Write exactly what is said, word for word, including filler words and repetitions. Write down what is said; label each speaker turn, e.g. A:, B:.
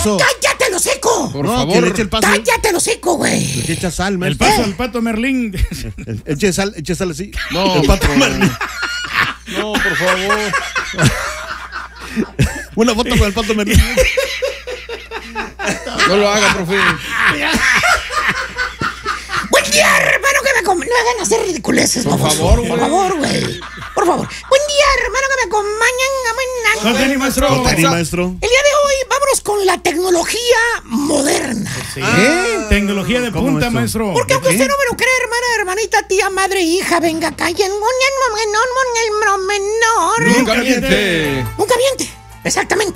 A: paso.
B: ¡Cállate el hocico!
A: Por no, favor. Que le eche el paso.
B: ¡Cállate el hocico, güey!
A: Que echa sal,
C: maestro. El paso al Pato Merlín.
A: Eche sal, eche sal así.
D: No,
A: el Pato Merlín.
D: No, por favor.
A: Una foto con el Pato Merlín.
D: No lo haga, profe.
B: Buen día, hermano, que me com- no hagan hacer ridiculeces,
D: por
B: vamos,
D: favor,
B: por
D: güey.
B: favor, güey. Por favor. Buen día, hermano, que me acompañan.
C: Con tenis, maestro.
A: Con tenis, maestro.
B: El día de hoy vámonos con la tecnología moderna.
C: Sí. Ah, tecnología de punta, maestro.
B: Porque aunque usted no me lo cree, hermana, hermanita, tía, madre, hija, venga, callen.
D: Nunca miente.
B: Nunca miente. Exactamente.